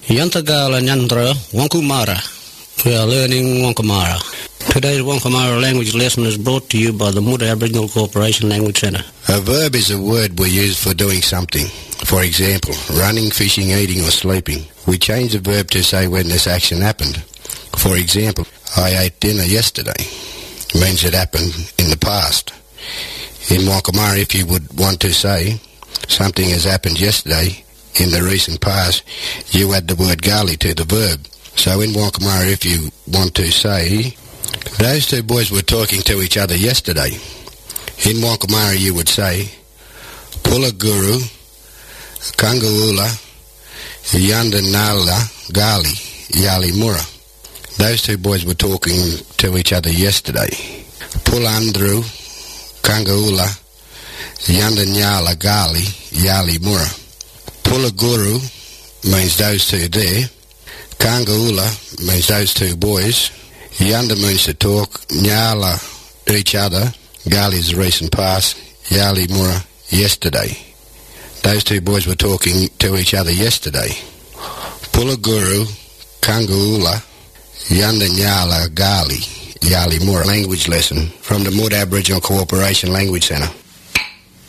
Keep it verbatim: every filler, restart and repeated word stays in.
Yantagala Nyandra Wankumara. We are learning Wankamara. Today's Wankamara language lesson is brought to you by the Muda Aboriginal Cooperation Language Centre. A verb is a word we use for doing something. For example, running, fishing, eating or sleeping. We change the verb to say when this action happened. For example, I ate dinner yesterday. It means it happened in the past. In Wankamara, if you would want to say something has happened yesterday in the recent past, you add the word gali to the verb. So in Wankamara, if you want to say, those two boys were talking to each other yesterday. In Wankamara, you would say, Pula Guru, Kangaula, Yandanala, Gali, Yali Mura. Those two boys were talking to each other yesterday. Pulandru, Kangaula, Yandanyala, Gali, Yali Mura. Pula Guru means those two there. Kangaula means those two boys. Yanda means to talk. Nyala, each other. Gali is the recent past. Yali Mura, yesterday. Those two boys were talking to each other yesterday. Pula Guru, Kangaula, Yanda Nyala, Gali, Yali Mura. Language lesson from the Muda Aboriginal Cooperation Language Centre.